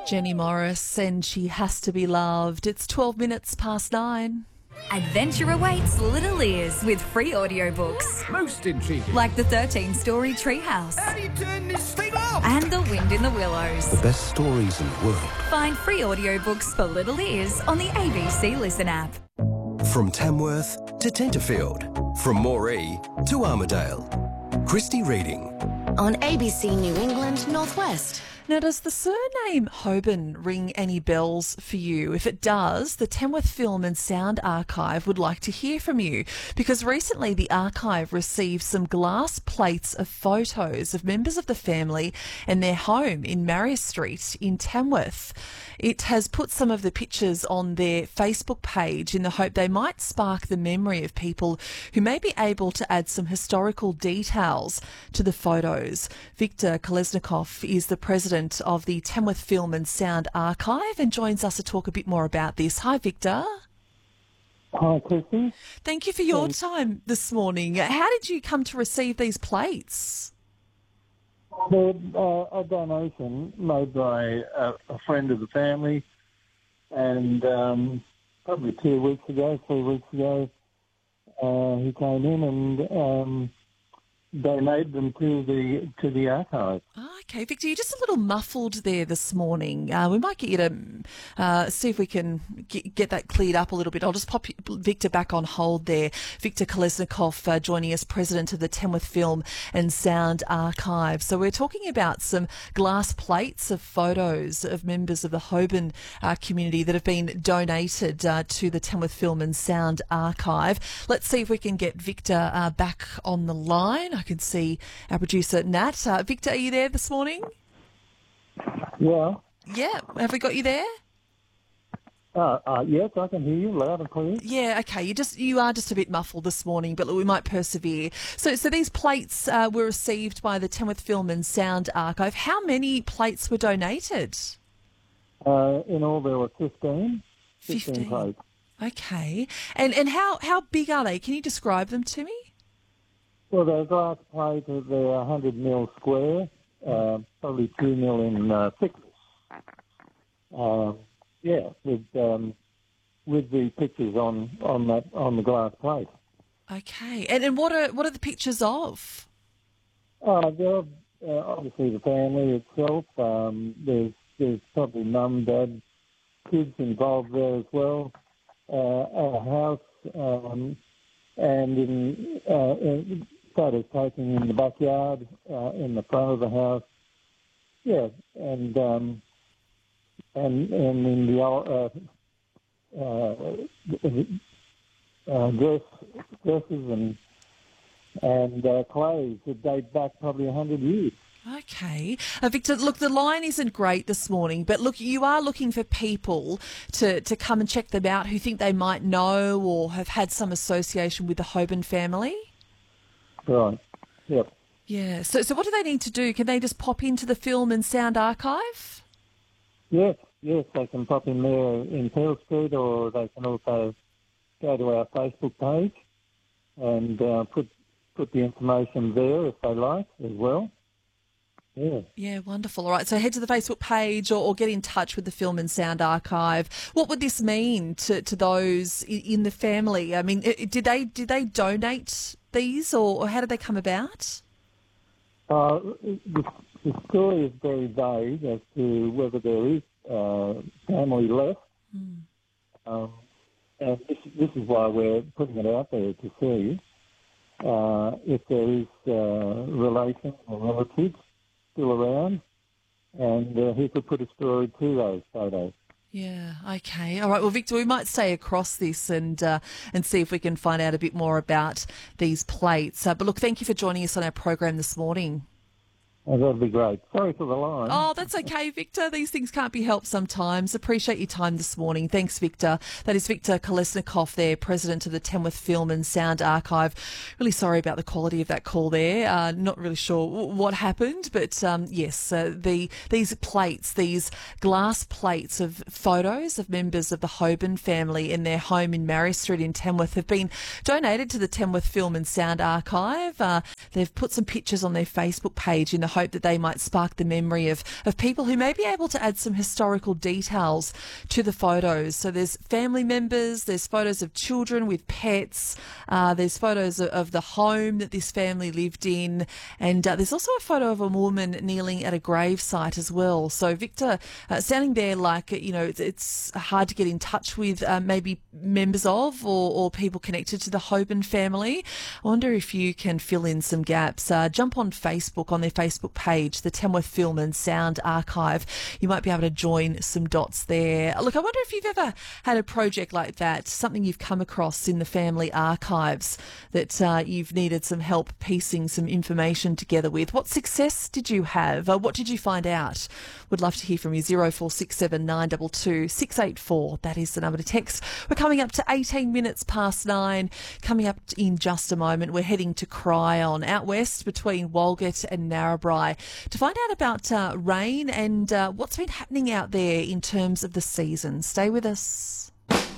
Jenny Morris, and She Has to Be Loved. It's 12 minutes past 9. Adventure awaits Little Ears with free audiobooks. Most intriguing. Like the 13-story Treehouse. How do you turn this thing off? And The Wind in the Willows. The best stories in the world. Find free audiobooks for Little Ears on the ABC Listen app. From Tamworth to Tenterfield. From Moree to Armidale. Christy Reading. On ABC New England Northwest. Now, does the surname Hoban ring any bells for you? If it does, the Tamworth Film and Sound Archive would like to hear from you, because recently the archive received some glass plates of photos of members of the family and their home in Marius Street in Tamworth. It has put some of the pictures on their Facebook page in the hope they might spark the memory of people who may be able to add some historical details to the photos. Victor Kolesnikov is the president of the Tamworth Film and Sound Archive and joins us to talk a bit more about this. Hi, Victor. Hi, Christy. Thank you for your time this morning. How did you come to receive these plates? They're a donation made by a friend of the family, and probably 3 weeks ago, he came in and donated them to the archive. Okay, Victor, you're just a little muffled there this morning. We might get you to see if we can get that cleared up a little bit. I'll just pop Victor back on hold there. Victor Kolesnikov joining us, president of the Tamworth Film and Sound Archive. So we're talking about some glass plates of photos of members of the Hoban community that have been donated to the Tamworth Film and Sound Archive. Let's see if we can get Victor back on the line. I can see our producer, Nat. Victor, are you there this morning? Yeah. Yeah. Have we got you there? Yes, I can hear you loud and clear. Yeah, okay. You are just a bit muffled this morning, but we might persevere. So these plates were received by the Tamworth Film and Sound Archive. How many plates were donated? In all, there were 15 15 plates. Okay. And how big are they? Can you describe them to me? Well, they're glass plates. They're 100 mil square, probably 2 mil in thickness. With the pictures on the glass plate. Okay. And what are the pictures of? They're obviously the family itself. There's probably mum, dad, kids involved there as well. Our house, and in photos taken in the backyard, in the front of the house. Yeah, and in the dresses and clothes that date back probably 100 years. Okay. Victor, look, the line isn't great this morning, but look, you are looking for people to come and check them out who think they might know or have had some association with the Hoban family? Right. Yep. Yeah. So what do they need to do? Can they just pop into the Film and Sound Archive? Yes, they can pop in there in Pearl Street, or they can also go to our Facebook page and put the information there if they like as well. Yeah. Yeah, wonderful. All right, so head to the Facebook page or get in touch with the Film and Sound Archive. What would this mean to those in the family? I mean, did they donate these, or how did they come about? The story is very vague as to whether there is family left. And this is why we're putting it out there to see if there is relations or relatives still around, and who could put a story to those photos. Yeah, okay. All right, well, Victor, we might stay across this and see if we can find out a bit more about these plates. But look, thank you for joining us on our program this morning. Oh, that'd be great. Sorry for the line. Oh, that's okay, Victor. These things can't be helped sometimes. Appreciate your time this morning. Thanks, Victor. That is Victor Kolesnikov there, president of the Tamworth Film and Sound Archive. Really sorry about the quality of that call there. Not really sure what happened, but yes, these plates, these glass plates of photos of members of the Hoban family in their home in Marius Street in Tamworth have been donated to the Tamworth Film and Sound Archive. They've put some pictures on their Facebook page in the hope that they might spark the memory of people who may be able to add some historical details to the photos. So there's family members, there's photos of children with pets, there's photos of the home that this family lived in, and there's also a photo of a woman kneeling at a grave site as well. So Victor, sounding there like, it's hard to get in touch with maybe members of or people connected to the Hoban family. I wonder if you can fill in some gaps. Jump on Facebook, on their Facebook page, the Tamworth Film and Sound Archive. You might be able to join some dots there. Look, I wonder if you've ever had a project like that, something you've come across in the family archives that you've needed some help piecing some information together with. What success did you have? What did you find out? Would love to hear from you. 0467 922 684. That is the number to text. We're coming up to 18 minutes past 9. Coming up in just a moment, we're heading to Cryon out west between Walgett and Narrabri to find out about rain and what's been happening out there in terms of the season. Stay with us.